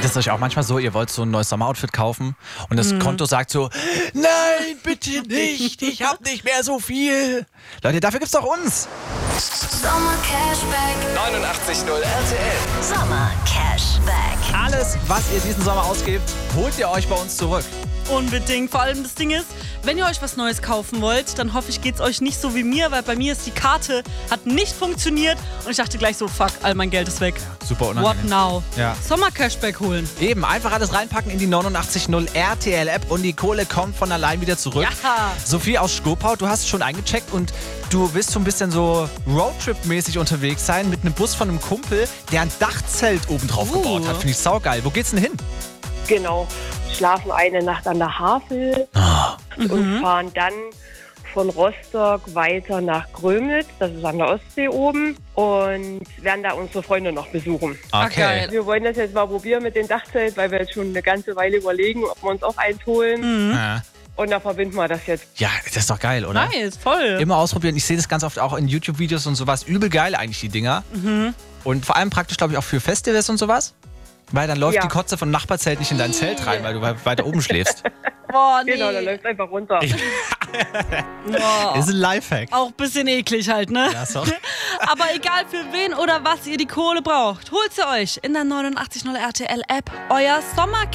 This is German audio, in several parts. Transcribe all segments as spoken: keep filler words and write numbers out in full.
Geht es euch auch manchmal so, ihr wollt so ein neues Sommeroutfit kaufen und das mhm. Konto sagt so, nein, bitte nicht, ich hab nicht mehr so viel. Leute, dafür gibt's doch uns. Sommer Cashback neunundachtzig Komma null R T L. Sommer Cashback. Alles, was ihr diesen Sommer ausgebt, holt ihr euch bei uns zurück. Unbedingt. Vor allem das Ding ist, wenn ihr euch was Neues kaufen wollt, dann hoffe ich, geht's euch nicht so wie mir, weil bei mir ist die Karte, hat nicht funktioniert und ich dachte gleich so, fuck, all mein Geld ist weg. Super unangenehm. What now? Ja. Sommer-Cashback holen. Eben, einfach alles reinpacken in die neunundachtzig Komma null R T L-App und die Kohle kommt von allein wieder zurück. Ja. Sophie aus Skopau, du hast schon eingecheckt und du willst so ein bisschen so Roadtrip-mäßig unterwegs sein mit einem Bus von einem Kumpel, der ein Dachzelt oben drauf Uh. gebaut hat. Finde ich saugeil. Wo geht's denn hin? Genau, schlafen eine Nacht an der Havel Oh. und fahren dann von Rostock weiter nach Grömitz, das ist an der Ostsee oben, und werden da unsere Freunde noch besuchen. Ah, geil. Wir wollen das jetzt mal probieren mit dem Dachzelt, weil wir jetzt schon eine ganze Weile überlegen, ob wir uns auch eins holen. Mhm. Ja. Und da verbinden wir das jetzt. Ja, das ist doch geil, oder? Nice, voll. Immer ausprobieren. Ich sehe das ganz oft auch in YouTube-Videos und sowas. Übel geil eigentlich, die Dinger. Mhm. Und vor allem praktisch, glaube ich, auch für Festivals und sowas. Weil dann läuft Ja. die Kotze vom Nachbarzelt nicht in dein Zelt rein, weil du weiter oben schläfst. Boah, nee. Genau, da läuft es einfach runter. Boah. Ist ein Lifehack. Auch ein bisschen eklig halt, ne? Ja, so. Aber egal für wen oder was ihr die Kohle braucht, holt sie euch in der neunundachtzig Komma null R T L-App, euer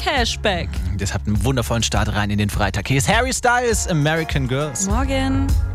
Sommer-Cashback. Das habt einen wundervollen Start rein in den Freitag. Hier ist Harry Styles, American Girls. Morgen.